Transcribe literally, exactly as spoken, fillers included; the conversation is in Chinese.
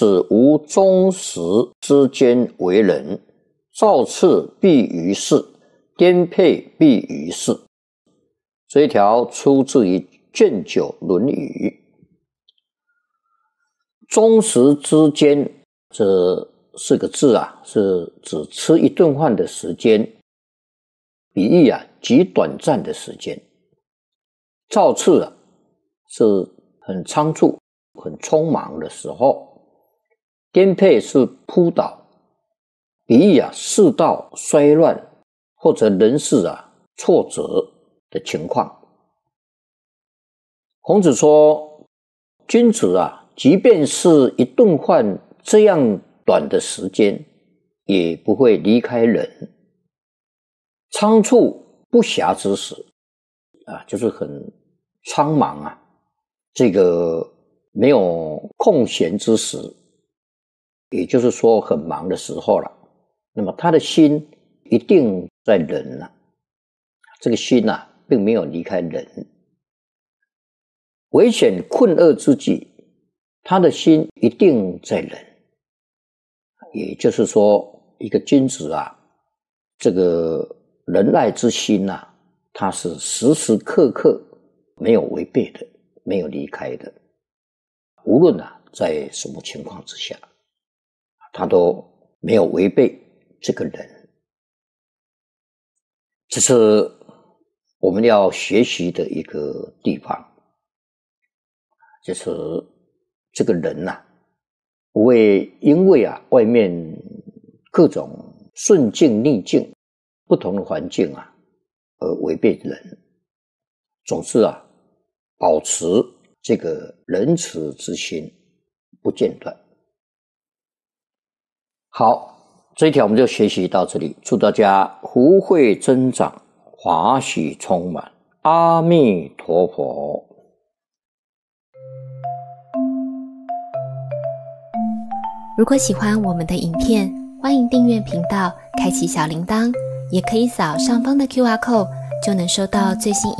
子无终始之间为人，造次必于世，颠沛必于世。这一条出自于卷九《论语》。终时之间这四个字啊，是指吃一顿饭的时间，比喻啊极短暂的时间。造次啊是很仓促、很匆忙的时候。颠沛是扑倒，比喻啊世道衰乱或者人事啊挫折的情况。孔子说，君子啊，即便是一顿饭这样短的时间，也不会离开人。仓促不暇之时啊，就是很苍忙啊，这个没有空闲之时，也就是说很忙的时候了。那么他的心一定在人啊，这个心啊并没有离开人。危险困厄之际，他的心一定在人。也就是说，一个君子啊，这个仁爱之心啊，他是时时刻刻没有违背的，没有离开的。无论啊在什么情况之下，他都没有违背这个人。这是我们要学习的一个地方，就是这个人啊，不会因为啊外面各种顺境逆境不同的环境啊而违背人，总是啊保持这个仁慈之心不间断。好，这一条我们就学习到这里，祝大家福慧增长，华喜充满，阿弥陀佛。 如果喜欢我们的影片，欢迎订阅频道，开启小铃铛，也可以扫上方的 Q R code， 就能收到最新影